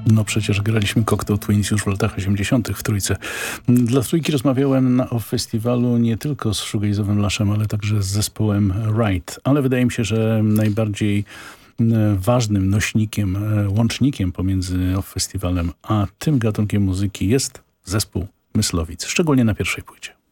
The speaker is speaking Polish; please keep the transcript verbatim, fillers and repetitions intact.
No przecież graliśmy Cocktail Twins już w latach osiemdziesiątych w Trójce. Dla Trójki rozmawiałem na, o festiwalu nie tylko z shoegazowym Laszem, ale także z zespołem Ride. Ale wydaje mi się, że najbardziej ważnym nośnikiem, łącznikiem pomiędzy festiwalem a tym gatunkiem muzyki jest zespół Myslowic, szczególnie na pierwszej płycie.